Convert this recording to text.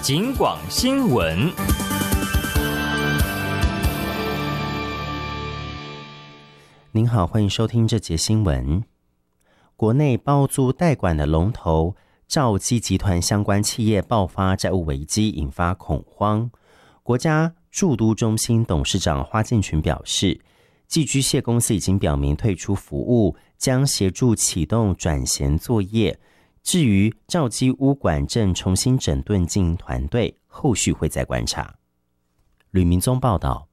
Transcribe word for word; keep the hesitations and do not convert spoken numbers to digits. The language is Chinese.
警广新闻。 您好，欢迎收听这节新闻。国内包租代管的龙头兆基集团相关企业爆发债务危机，引发恐慌。国家住都中心董事长花建群表示，寄居蟹公司已经表明退出服务，将协助启动转衔作业。至于兆基屋管正重新整顿经营团队，后续会再观察。吕明宗报道。